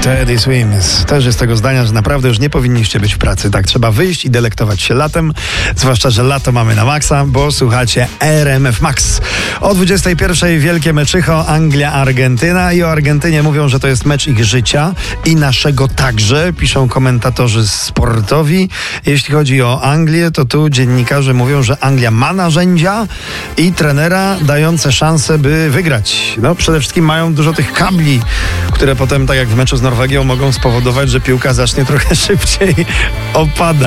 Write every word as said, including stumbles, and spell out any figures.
Teddy Swims też jest tego zdania, że naprawdę już nie powinniście być w pracy. Tak, trzeba wyjść i delektować się latem, zwłaszcza, że lato mamy na maksa, bo słuchacie R M F Max. O dwudziestej pierwszej wielkie meczycho Anglia-Argentyna i o Argentynie mówią, że to jest mecz ich życia i naszego także, piszą komentatorzy sportowi. Jeśli chodzi o Anglię, to tu dziennikarze mówią, że Anglia ma narzędzia i trenera dające szansę, by wygrać. No, przede wszystkim mają dużo tych kabli, które potem, tak jak w meczu z Norwegią, mogą spowodować, że piłka zacznie trochę szybciej opadać.